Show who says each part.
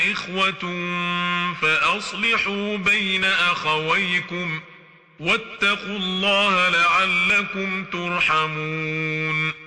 Speaker 1: إخوة فأصلحوا بين أخويكم واتقوا الله لعلكم ترحمون.